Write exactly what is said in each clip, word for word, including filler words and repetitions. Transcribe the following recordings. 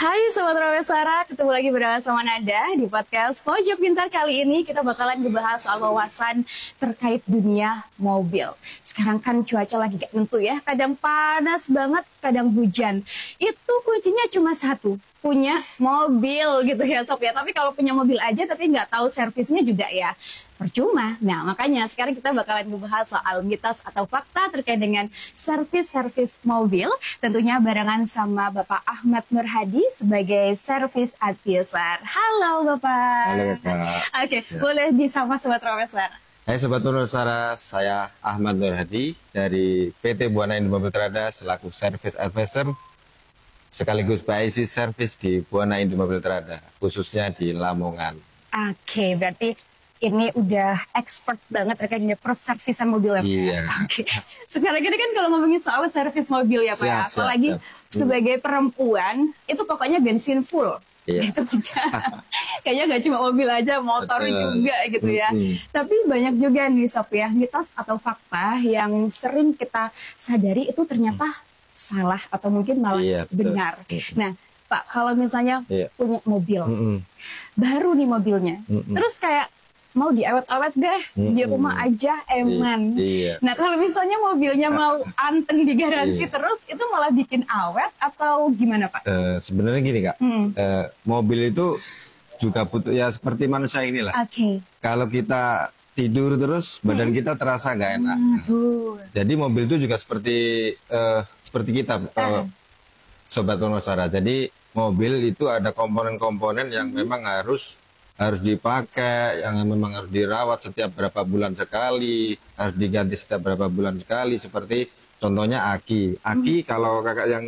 Hai Sobat Rawesara, ketemu lagi bersama Nada di podcast Pojok Pintar. Kali ini kita bakalan ngebahas soal wawasan terkait dunia mobil. Sekarang kan cuaca lagi gak tentu ya, kadang panas banget, kadang hujan. Itu kuncinya cuma satu, punya mobil gitu ya Sob ya. Tapi kalau punya mobil aja tapi nggak tahu servisnya juga ya percuma. Nah makanya sekarang kita bakalan ngebahas soal mitos atau fakta terkait dengan servis-servis mobil. Tentunya barengan sama Bapak Ahmad Nur Hadi sebagai service advisor. Halo Bapak. Halo Bapak. Oke, boleh disapa Sobat Rawesara. Hai Sobat Rawesara, saya Ahmad Nur Hadi dari P T Buana Indo Mobil Trada selaku service advisor sekaligus P I C service di Buana Indo Mobil Trada, khususnya di Lamongan. Oke, berarti ini udah expert banget terkait dengan perservisan mobil ya Pak. Iya. Oke. Sekarang ini kan kalau ngomongin soal servis mobil ya Pak, Siap, siap, apalagi siap. sebagai perempuan itu pokoknya bensin full. Iya. Gitu aja. Kayaknya nggak cuma mobil aja, motor Betul. juga gitu ya. Mm-hmm. Tapi banyak juga nih Sob ya, mitos atau fakta yang sering kita sadari itu ternyata salah atau mungkin malah Iya, betul. benar. Mm-hmm. Nah Pak, kalau misalnya Iya. punya mobil, Mm-mm. baru nih mobilnya, Mm-mm. terus kayak mau diawet-awet deh, Mm-mm. di rumah aja eman. Iya. Nah kalau misalnya mobilnya mau anteng digaransi Iya. terus, itu malah bikin awet atau gimana Pak? Eh, sebenarnya gini Kak, Hmm. eh, mobil itu juga butuh ya seperti manusia inilah. Oke. Kalau kita tidur terus, badan kita terasa nggak enak. Aduh. Jadi mobil itu juga seperti eh, seperti kita, eh, Ah. Sobat Rawesara. Jadi mobil itu ada komponen-komponen yang Hmm. memang harus harus dipakai, yang memang harus dirawat setiap berapa bulan sekali, harus diganti setiap berapa bulan sekali. Seperti contohnya aki. Aki Hmm. kalau kakak yang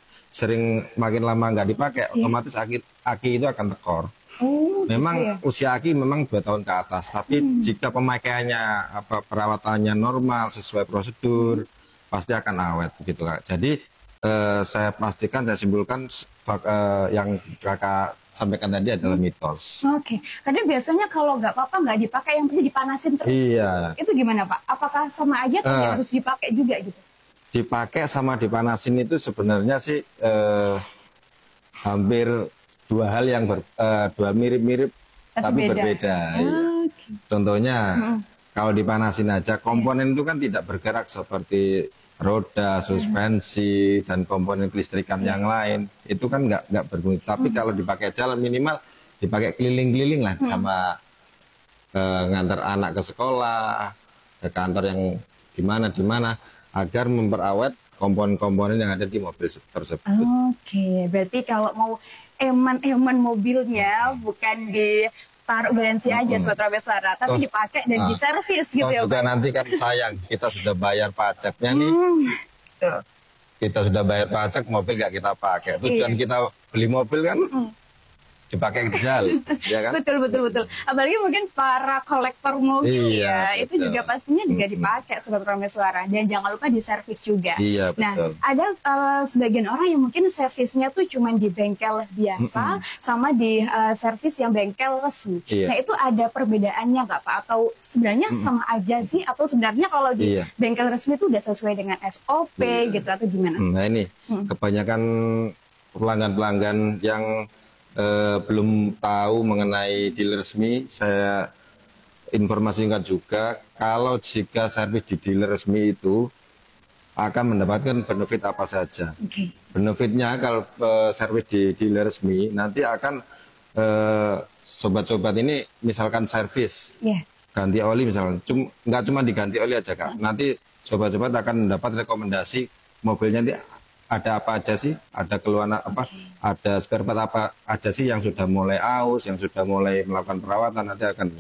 sering makin lama nggak dipakai, Iya. otomatis aki, aki itu akan tekor. Oh, Memang gitu ya? usia aki memang dua tahun ke atas, tapi Hmm. jika pemakaiannya apa perawatannya normal sesuai prosedur, pasti akan awet begitu Kak. Jadi eh, saya pastikan, saya simpulkan fak- eh, yang kakak sampaikan tadi adalah mitos. Oke, karena biasanya kalau nggak apa-apa nggak dipakai, yang penting dipanasin terus. Iya, Itu gimana Pak? Apakah sama aja atau Eh. harus dipakai juga gitu? dipakai sama dipanasin itu sebenarnya sih eh, hampir dua hal yang ber, eh, dua mirip-mirip Tapi tapi, beda. berbeda. Iya. Oke. Contohnya Mm-mm. kalau dipanasin aja, komponen itu kan tidak bergerak seperti roda, suspensi, dan komponen kelistrikan yang lain. Itu kan nggak nggak berfungsi. Tapi kalau dipakai jalan minimal dipakai keliling-keliling lah sama eh, ngantar anak ke sekolah, ke kantor yang di mana di mana agar memperawat komponen-komponen yang ada di mobil tersebut. Oke, berarti kalau mau eman-eman mobilnya bukan ditaruh garansi aja Mm-mm. Sobat Rawesara, tapi Oh. dipakai dan Ah. diservis gitu Toh ya juga Pak. nanti kan sayang, kita sudah bayar pajaknya nih, Hmm, tuh. kita sudah bayar pajak, mobil nggak kita pakai. Tujuan Iya. kita beli mobil kan dipakai ke jalan, ya kan? Betul betul betul. Apalagi mungkin para kolektor mobil Iya, ya, itu betul. juga pastinya juga Mm-mm. dipakai Sobat Rawesara, dan jangan lupa diservis juga. Iya, Nah, betul. ada uh, sebagian orang yang mungkin servisnya tuh cuma di bengkel biasa sama di uh, servis yang bengkel resmi. Iya. Nah, itu ada perbedaannya nggak Pak? Atau sebenarnya sama aja sih? Atau sebenarnya kalau di Iya. bengkel resmi itu udah sesuai dengan S O P Iya. gitu atau gimana? Nah ini Hmm. kebanyakan pelanggan-pelanggan yang eh, belum tahu mengenai dealer resmi, saya informasikan juga kalau jika servis di dealer resmi itu akan mendapatkan benefit apa saja. Oke. Benefitnya kalau eh, servis di dealer resmi nanti akan eh, sobat-sobat ini misalkan servis Iya. ganti oli misalkan, Cum, nggak cuma diganti oli aja Kak, nanti sobat-sobat akan mendapat rekomendasi mobilnya nanti ada apa aja sih, ada keluhan apa, ada spare part apa aja sih yang sudah mulai aus, yang sudah mulai melakukan perawatan nanti akan.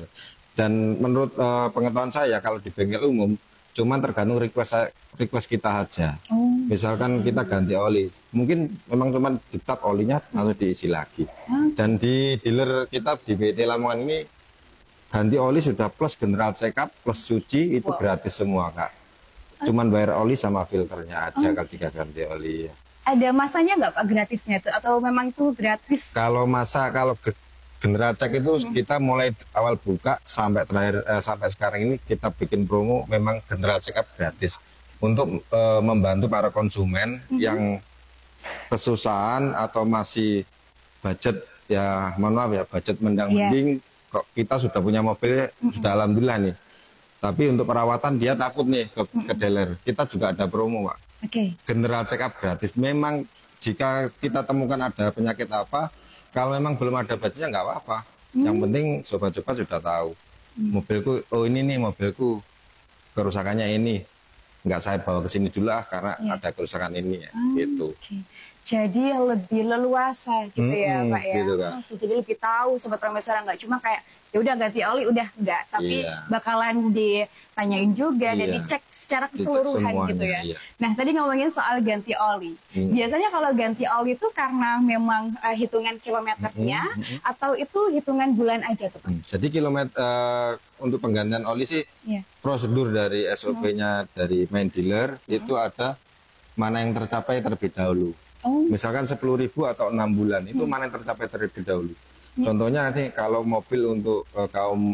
Dan menurut eh, pengetahuan saya kalau di bengkel umum cuman tergantung request saya- request kita aja. Oh. Misalkan kita ganti oli, mungkin memang cuman ditap olinya lalu diisi lagi. Dan di dealer kita di B T Lamongan ini ganti oli sudah plus general check up plus cuci itu Wow. gratis semua Kak. Cuman bayar oli sama filternya aja kalau jika ganti oli. Ada masanya nggak Pak gratisnya itu? Atau memang itu gratis? Kalau masa kalau ge- general check itu kita mulai awal buka sampai terakhir eh, sampai sekarang ini kita bikin promo memang general check up gratis untuk eh, membantu para konsumen yang kesusahan atau masih budget ya mohon maaf ya budget mendang-mending yeah. kok kita sudah punya mobil mm-hmm. sudah alhamdulillah nih. Tapi untuk perawatan dia takut nih ke, mm-hmm. ke dealer. Kita juga ada promo, Pak. Oke. Okay. General check up gratis. Memang jika kita temukan ada penyakit apa, kalau memang belum ada budgetnya nggak apa-apa. Mm. Yang penting sobat-sobat sudah tahu. Mm. Mobilku, oh ini nih mobilku kerusakannya ini. Nggak saya bawa ke sini dulu lah karena yeah. ada kerusakan ini ya, oh, gitu. Okay. Jadi lebih leluasa gitu hmm, ya Pak ya. Gitu, kan. Oh, jadi lebih tahu sobat Prameswara, nggak cuma kayak ya udah ganti oli udah enggak, tapi yeah. bakalan ditanyain juga yeah. dan dicek secara keseluruhan dicek gitu ya. Yeah. Nah tadi ngomongin soal ganti oli. Hmm. Biasanya kalau ganti oli itu karena memang uh, hitungan kilometernya hmm, hmm, hmm. atau itu hitungan bulan aja tuh Pak? Hmm. Jadi kilometer uh, untuk penggantian oli sih yeah. prosedur dari S O P-nya hmm. dari main dealer hmm. itu ada mana yang tercapai terlebih dahulu. Oh. Misalkan sepuluh ribu atau enam bulan itu hmm. mana yang tercapai terlebih dahulu. Hmm. Contohnya nih kalau mobil untuk uh, kaum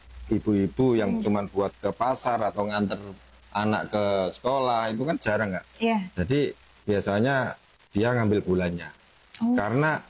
ibu-ibu yang hmm. cuma buat ke pasar atau nganter anak ke sekolah itu kan jarang nggak? Yeah. Jadi biasanya dia ngambil bulannya. Oh. Karena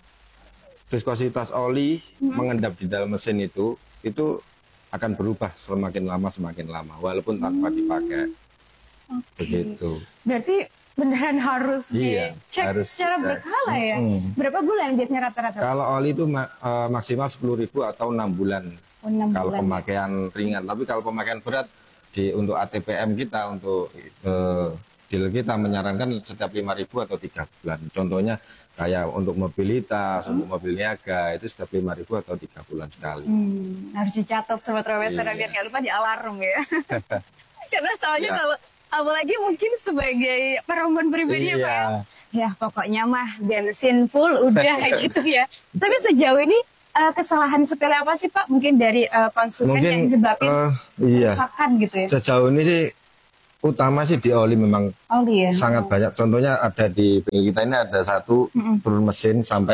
viskositas oli hmm. mengendap di dalam mesin itu itu akan berubah semakin lama semakin lama walaupun tanpa hmm. dipakai. Okay. Begitu. Berarti beneran harus iya, dicek harus secara dicek. berkala ya? Hmm. Berapa bulan biasanya rata-rata? Kalau oli itu ma uh, maksimal sepuluh ribu atau enam bulan. Oh, enam kalau bulan pemakaian ya? ringan. Tapi kalau pemakaian berat, di untuk A T P M kita, untuk uh, dealer kita menyarankan setiap lima ribu atau tiga bulan. Contohnya kayak untuk mobilitas, hmm. untuk mobil niaga, itu setiap lima ribu atau tiga bulan sekali. Hmm. Harus dicatat Sobat Prameswara, iya. biar nggak lupa di alarm ya. Karena soalnya ya. kalau apalagi mungkin sebagai perempuan pribadi iya. ya Pak ya. Ya pokoknya mah bensin full udah gitu ya. Tapi sejauh ini uh, kesalahan sepele apa sih Pak? Mungkin dari uh, konsumen mungkin, yang menyebabkan uh, iya. kerusakan gitu ya. Sejauh ini sih utama sih di oli memang oli, ya? sangat oh. banyak. Contohnya ada di pinggir kita ini ada satu mm-mm. turun mesin sampai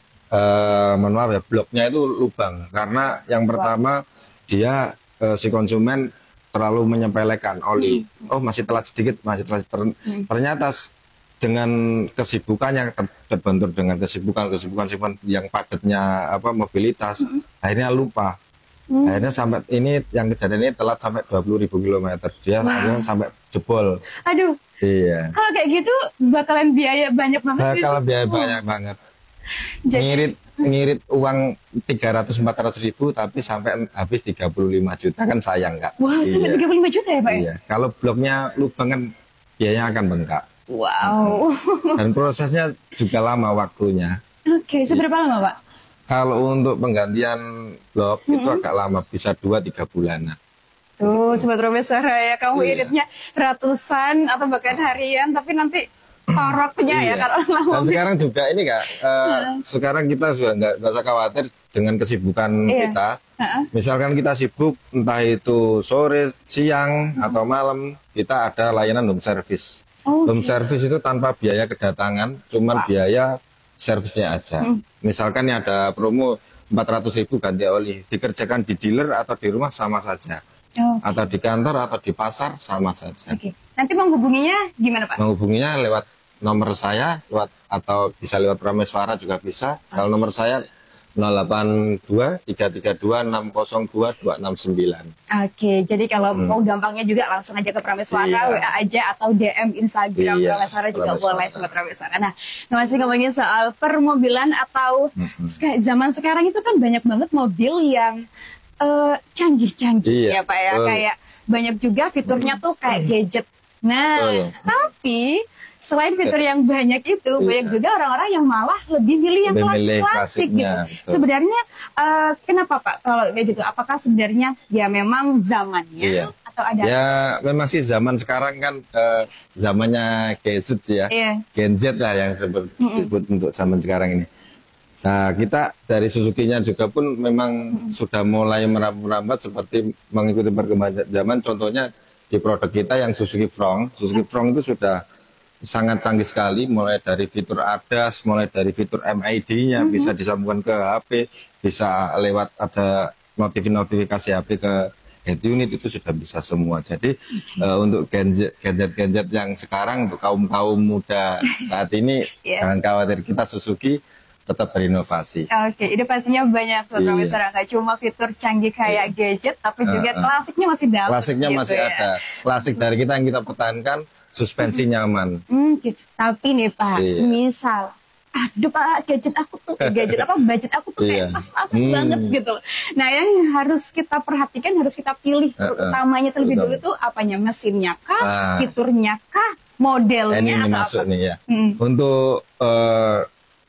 uh, mohon maaf ya bloknya itu lubang. Karena yang pertama wow. dia uh, si konsumen terlalu menyepelekan oli. Hmm. Oh masih telat sedikit, masih telat. Ter hmm. Ternyata dengan kesibukannya terbentur dengan kesibukan-kesibukan yang padatnya apa mobilitas, hmm. akhirnya lupa. Hmm. Akhirnya sampai ini yang kejadian ini telat sampai dua puluh ribu kilometer. Dia akhirnya sampai jebol. Aduh. Iya. Kalau kayak gitu bakalan biaya banyak banget. Bakalan biaya oh. banyak banget. Jadi, ngirit ngirit uang tiga ratus sampai empat ratus ribu tapi sampai habis tiga puluh lima juta kan sayang Kak. Wah, wow, sampai iya. tiga puluh lima juta ya Pak? Iya. Kalau bloknya lubang kan biayanya akan bengkak. Wow. Dan prosesnya juga lama waktunya. Oke, okay. seberapa iya. lama Pak? Kalau untuk penggantian blok mm-hmm. itu agak lama, bisa dua tiga bulanan. Tuh, Sobat Prameswara ya, kamu iya. iritnya ratusan atau bahkan harian, tapi nanti koroknya iya. ya kalau lama. Dan sekarang juga ini Kak, uh, uh. sekarang kita sudah nggak usah khawatir dengan kesibukan iya. kita. Uh-uh. Misalkan kita sibuk, entah itu sore, siang, uh-huh. atau malam, kita ada layanan home service. Oh, home okay. service itu tanpa biaya kedatangan, cuman wow. biaya servisnya aja. Hmm. Misalkan ini ada promo empat ratus ribu ganti oli, dikerjakan di dealer atau di rumah sama saja. Oh, okay. Atau di kantor atau di pasar sama saja. Oke. Okay. Nanti menghubunginya gimana Pak? Menghubunginya lewat nomor saya, lewat atau bisa lewat Prameswara juga bisa. Okay. Kalau nomor saya nol delapan dua tiga tiga dua enam nol dua dua enam sembilan. Oke, okay, jadi kalau hmm. mau gampangnya juga langsung aja ke Prameswara, iya. W A aja atau D M Instagram iya, Prameswara juga Prameswara. Boleh Sobat Prameswara. Nah, masih ngomongin soal permobilan atau hmm. zaman sekarang itu kan banyak banget mobil yang uh, canggih-canggih iya. ya Pak ya, uh. kayak banyak juga fiturnya tuh kayak gadget. Nah, uh. tapi selain fitur yang banyak itu, iya. banyak juga orang-orang yang malah lebih milih yang klasik-klasik gitu. Betul. Sebenarnya uh, kenapa Pak kalau kayak gitu? Apakah sebenarnya ya memang zamannya iya. atau ada? Ya memang sih zaman sekarang kan uh, zamannya gadget ya, iya. Gen Z lah yang disebut, mm -mm. disebut untuk zaman sekarang ini. Nah kita dari Suzuki-nya juga pun memang mm -mm. sudah mulai merambat seperti mengikuti perkembangan zaman. Contohnya di produk kita yang Suzuki Front, Suzuki Front itu sudah sangat canggih sekali, mulai dari fitur A D A S, mulai dari fitur M I D-nya, mm-hmm. bisa disambungkan ke H P, bisa lewat ada notifikasi H P ke head unit, itu sudah bisa semua. Jadi okay. uh, untuk gadget-gadget yang sekarang, untuk kaum-kaum muda saat ini, yeah. jangan khawatir, kita Suzuki tetap berinovasi. Oke, inovasinya banyak sebenarnya, Iya. nggak cuma fitur canggih kayak gadget, tapi juga Uh, uh. klasiknya masih dapat. Klasiknya gitu masih ya. ada. Klasik dari kita yang kita pertahankan, suspensi nyaman. Hmm, gitu. Tapi nih Pak, Iya. semisal, aduh Pak, gadget aku tuh, eh, gadget apa, budget aku tuh kayak Iya. pas-pasan Hmm. banget gitu. Nah, yang harus kita perhatikan, harus kita pilih Uh, uh. utamanya terlebih Betul. dulu tuh apanya, mesinnya kah, Ah. fiturnya kah, modelnya Ini, ini atau masuk apa? nih ya. Hmm. Untuk eh,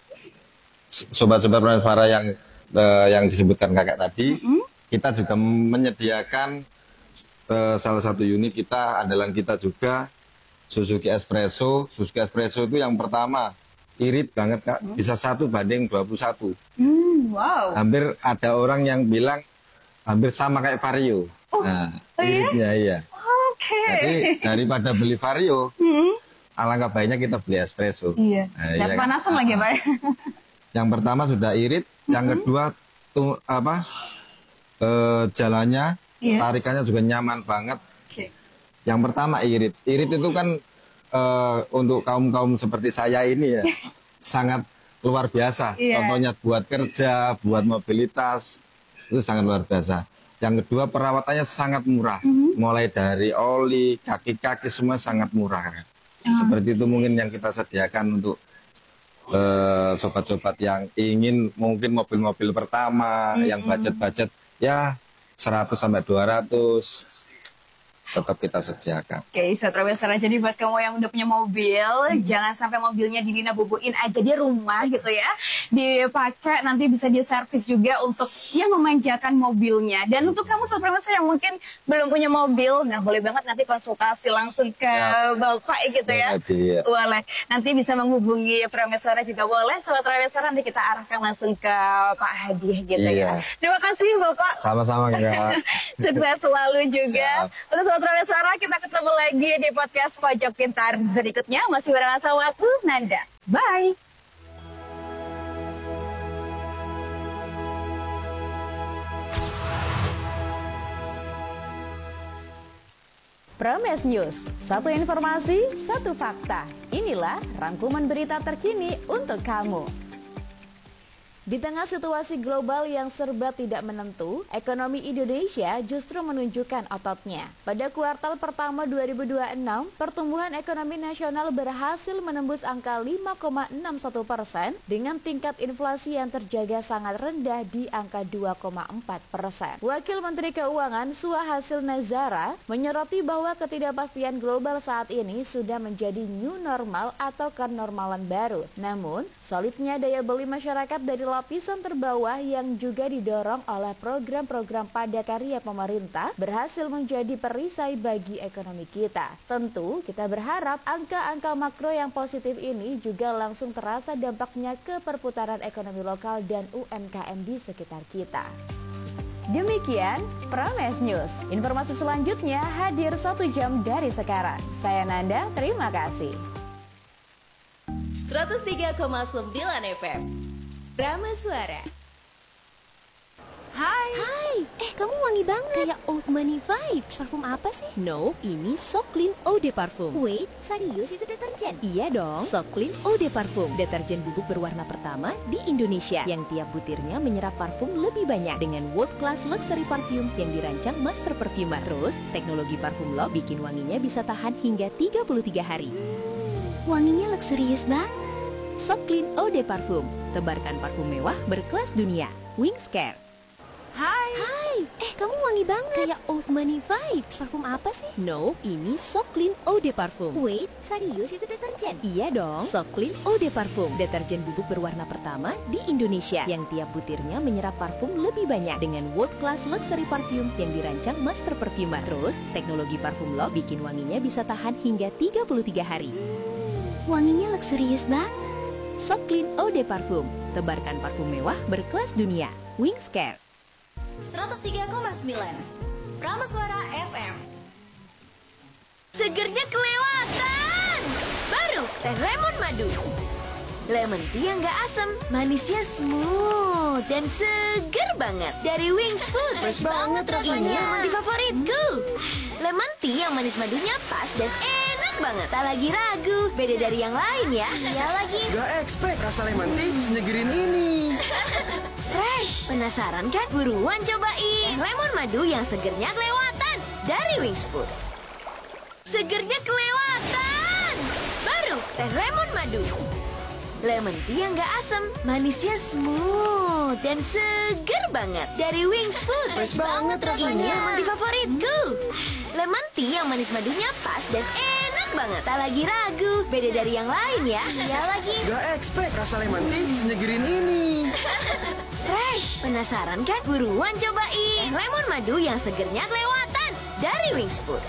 sobat-sobat Prameswara yang eh, yang disebutkan kakak tadi, Hmm. kita juga menyediakan eh, salah satu unit kita, andalan kita juga Suzuki Espresso. Suzuki Espresso itu yang pertama irit banget kak, bisa satu banding dua puluh satu. Hmm, wow. Hampir ada orang yang bilang hampir sama kayak Vario. Oh, Nah, oh iya? iritnya iya. Oke. Jadi daripada beli Vario, Hmm. alangkah baiknya kita beli Espresso. Iya. Nah, Dan iya kan? panasan lagi Pak. Yang pertama sudah irit, yang kedua tuh apa? eh, jalannya, Iya. tarikannya juga nyaman banget. Oke. Yang pertama irit. Irit itu kan eh, untuk kaum-kaum seperti saya ini ya sangat luar biasa. Iya. Contohnya buat kerja, buat mobilitas itu sangat luar biasa. Yang kedua perawatannya sangat murah. Mulai dari oli, kaki-kaki semua sangat murah. Seperti itu mungkin yang kita sediakan untuk eh, sobat-sobat yang ingin mungkin mobil-mobil pertama, yang budget-budget ya seratus sampai dua ratus tetap kita sediakan. Oke, Sotra Besar, jadi buat kamu yang udah punya mobil, jangan sampai mobilnya Dina bubuin aja di rumah gitu ya. Dipakai, nanti bisa diservis juga untuk yang memanjakan mobilnya. Dan untuk kamu Sotra Besar yang mungkin belum punya mobil, nah boleh banget nanti konsultasi langsung ke Siap. Bapak gitu ya. Bapak, iya. Boleh. Nanti bisa menghubungi Prameswara juga boleh. Sotra Besar nanti kita arahkan langsung ke Pak Hadi gitu ya. Iya. Terima kasih Bapak. Sama-sama Kak. Sukses selalu juga. Siap. Untuk Sobat Prameswara, kita ketemu lagi di podcast Pojok Pintar berikutnya. Masih bareng sama aku, Nanda. Bye. Prames News, satu informasi, satu fakta. Inilah rangkuman berita terkini untuk kamu. Di tengah situasi global yang serba tidak menentu, ekonomi Indonesia justru menunjukkan ototnya. Pada kuartal pertama dua ribu dua puluh enam, pertumbuhan ekonomi nasional berhasil menembus angka lima koma enam satu persen dengan tingkat inflasi yang terjaga sangat rendah di angka dua koma empat persen. Wakil Menteri Keuangan Suhasil Nazara menyoroti bahwa ketidakpastian global saat ini sudah menjadi new normal atau kenormalan baru. Namun, solidnya daya beli masyarakat dari lapisan terbawah yang juga didorong oleh program-program padat karya pemerintah berhasil menjadi perisai bagi ekonomi kita. Tentu kita berharap angka-angka makro yang positif ini juga langsung terasa dampaknya ke perputaran ekonomi lokal dan U M K M di sekitar kita. Demikian Prames News. Informasi selanjutnya hadir satu jam dari sekarang. Saya Nanda, terima kasih. seratus tiga koma sembilan F M Prameswara. Hai. Hai. Eh, kamu wangi banget. Kayak old money vibes. Parfum apa sih? No, ini So Clean Eau de Parfum. Wait, serius itu deterjen? Iya dong, So Clean Eau de Parfum, deterjen bubuk berwarna pertama di Indonesia yang tiap butirnya menyerap parfum lebih banyak dengan world class luxury parfum yang dirancang master perfumer. Terus, teknologi parfum lock bikin wanginya bisa tahan hingga tiga puluh tiga hari. Wanginya luxurious banget. So Clean Eau de Parfum, tebarkan parfum mewah berkelas dunia. Wings Care. Hai. Hai. Eh, kamu wangi banget. Kayak old money vibes. Parfum apa sih? No, ini So Clean Eau de Parfum. Wait, serius itu deterjen? Iya dong, So Clean Eau de Parfum, deterjen bubuk berwarna pertama di Indonesia yang tiap butirnya menyerap parfum lebih banyak dengan world class luxury parfum yang dirancang master perfumer. Terus, teknologi parfum lock bikin wanginya bisa tahan hingga tiga puluh tiga hari. Wanginya luxurious banget. So Clean Eau de Parfum, tebarkan parfum mewah berkelas dunia. Wings Care. seratus tiga koma sembilan Prameswara F M. Segernya kelewatan. Baru teh lemon madu. Lemon tea yang gak asam, manisnya smooth dan seger banget. Dari Wings Food, Fresh banget rasanya. Ini lemon tea favoritku. Lemon tea yang manis madunya pas dan enak banget, tak lagi ragu. Beda dari yang lain ya. Iya lagi. Gak expect rasa lemon tea senyegerin ini. Fresh. Penasaran kan? Buruan cobain lemon madu yang segernya kelewatan dari Wings Food. Segernya kelewatan. Baru teh lemon madu. Lemon tea yang gak asem, manisnya smooth dan seger banget dari Wings Food. Fresh banget rasanya. Ini lemon tea favoritku. Lemon tea yang manis madunya pas dan enak banget. Tak lagi ragu. Beda dari yang lain ya. Iya lagi. Gak expect rasa lemon tea senyegerin ini. Fresh. Penasaran kan? Buruan cobain lemon madu yang segernya kelewatan dari Wings Food.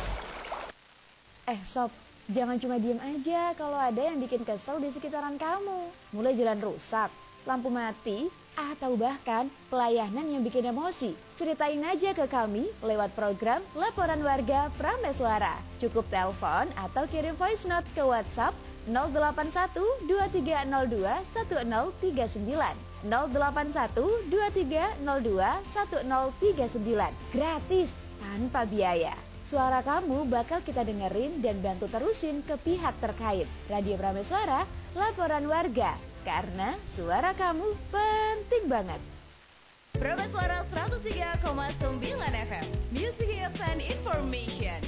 Eh sob, jangan cuma diem aja kalau ada yang bikin kesel di sekitaran kamu. Mulai jalan rusak, lampu mati, atau bahkan pelayanan yang bikin emosi. Ceritain aja ke kami lewat program Laporan Warga Prameswara. Cukup telepon atau kirim voice note ke WhatsApp nol delapan satu dua tiga nol dua satu nol tiga sembilan nol delapan satu dua tiga nol dua satu nol tiga sembilan. Gratis, tanpa biaya. Suara kamu bakal kita dengerin dan bantu terusin ke pihak terkait. Radio Prameswara, Laporan Warga. Karena suara kamu penting banget. Prameswara seratus tiga koma sembilan F M, Music Hits and Information.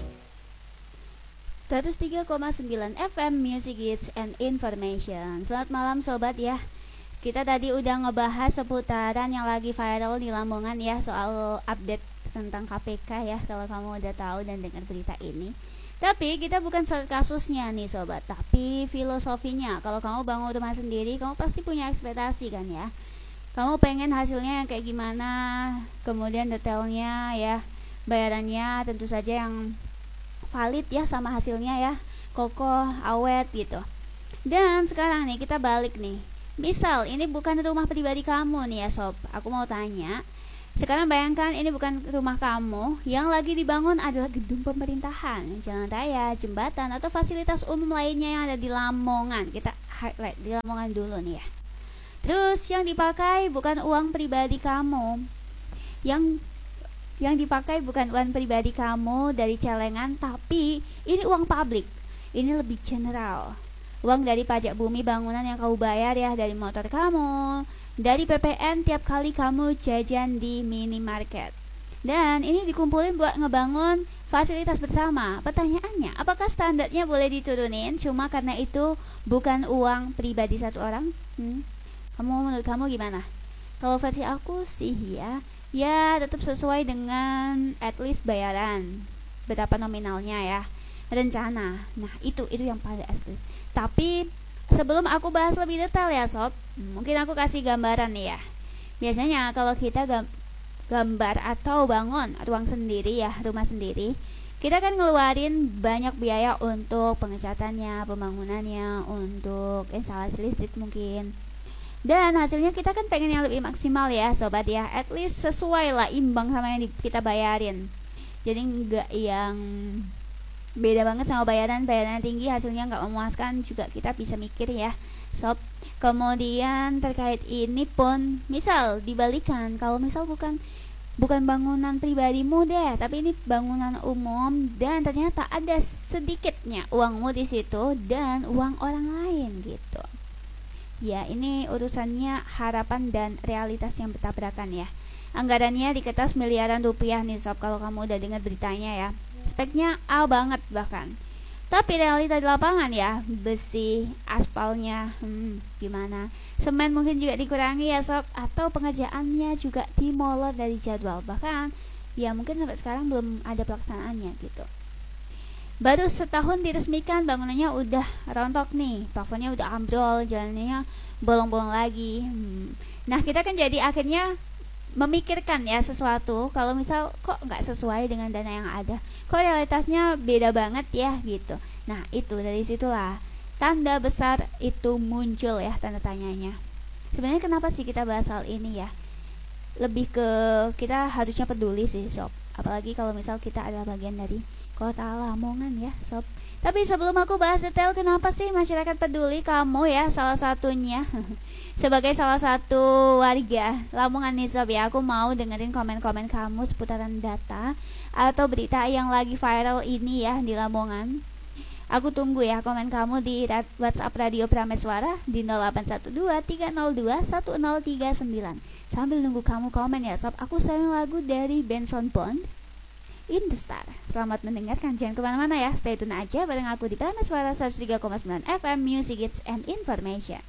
seratus tiga koma sembilan F M, Music Hits and Information. Selamat malam sobat ya. Kita tadi udah ngebahas seputaran yang lagi viral di Lamongan ya, soal update tentang K P K ya, kalau kamu udah tahu dan dengar berita ini. Tapi kita bukan soal kasusnya nih sobat, tapi filosofinya. Kalau kamu bangun rumah sendiri, kamu pasti punya ekspektasi kan ya. Kamu pengen hasilnya yang kayak gimana, kemudian detailnya ya, bayarannya tentu saja yang valid ya sama hasilnya ya, kokoh, awet gitu. Dan sekarang nih kita balik nih. Misal ini bukan rumah pribadi kamu nih ya sob, aku mau tanya. Sekarang bayangkan ini bukan rumah kamu, yang lagi dibangun adalah gedung pemerintahan, jalan raya, jembatan, atau fasilitas umum lainnya yang ada di Lamongan. Kita highlight di Lamongan dulu nih ya. Terus yang dipakai bukan uang pribadi kamu, yang yang dipakai bukan uang pribadi kamu dari celengan, tapi ini uang publik. Ini lebih general. Uang dari pajak bumi bangunan yang kamu bayar ya, dari motor kamu, dari P P N tiap kali kamu jajan di minimarket. Dan ini dikumpulin buat ngebangun fasilitas bersama. Pertanyaannya, apakah standarnya boleh diturunin cuma karena itu bukan uang pribadi satu orang? Hmm? Kamu menurut kamu gimana? Kalau versi aku sih ya, ya tetap sesuai dengan at least bayaran, berapa nominalnya ya, rencana. Nah itu itu yang paling asli. Tapi sebelum aku bahas lebih detail ya sob, mungkin aku kasih gambaran nih ya. Biasanya kalau kita gambar atau bangun ruang sendiri ya, rumah sendiri, kita kan ngeluarin banyak biaya untuk pengecatannya, pembangunannya, untuk instalasi listrik mungkin. Dan hasilnya kita kan pengen yang lebih maksimal ya sobat ya, at least sesuai lah, imbang sama yang kita bayarin. Jadi enggak yang beda banget sama bayaran, bayaran tinggi hasilnya nggak memuaskan, juga kita bisa mikir ya sob. Kemudian terkait ini pun misal dibalikan, kalau misal bukan bukan bangunan pribadimu deh, tapi ini bangunan umum dan ternyata ada sedikitnya uangmu di situ dan uang orang lain gitu ya, ini urusannya harapan dan realitas yang bertabrakan ya. Anggarannya diketas miliaran rupiah nih sob, kalau kamu udah dengar beritanya ya. Speknya A banget bahkan. Tapi realita di lapangan ya, besi, aspalnya, hmm, gimana? Semen mungkin juga dikurangi ya sob, atau pengerjaannya juga dimolor dari jadwal. Bahkan ya mungkin sampai sekarang belum ada pelaksanaannya gitu. Baru setahun diresmikan, bangunannya udah rontok nih, plafonnya udah ambrol, jalannya bolong-bolong lagi. Hmm. Nah kita kan jadi akhirnya memikirkan ya sesuatu, kalau misal kok nggak sesuai dengan dana yang ada, kok realitasnya beda banget ya gitu. Nah itu dari situlah tanda besar itu muncul ya, tanda tanyanya. Sebenarnya kenapa sih kita bahas hal ini ya? Lebih ke kita harusnya peduli sih sob, apalagi kalau misal kita adalah bagian dari kota Lamongan ya sob. Tapi sebelum aku bahas detail kenapa sih masyarakat peduli, kamu ya salah satunya sebagai salah satu warga Lamongan nih sob ya, aku mau dengerin komen-komen kamu seputaran data atau berita yang lagi viral ini ya di Lamongan. Aku tunggu ya komen kamu di ra- WhatsApp Radio Prameswara di nol delapan satu dua tiga nol dua satu nol tiga sembilan. Sambil nunggu kamu komen ya sob, aku sayang lagu dari Benson Bond, In the Star. Selamat mendengarkan, jangan kemana-mana ya. Stay tune aja bareng aku di Prameswara seratus tiga koma sembilan F M Music Hits and Information.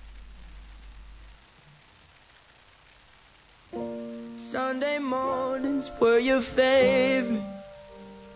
Sunday mornings were your favorite.